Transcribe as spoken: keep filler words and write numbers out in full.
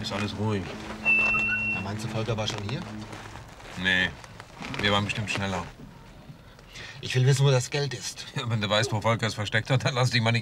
Ist alles ruhig. Ja, meinst du, Volker war schon hier? Nee, wir waren bestimmt schneller. Ich will wissen, wo das Geld ist. Ja, wenn du weißt, wo Volker es versteckt hat, dann lass dich mal nicht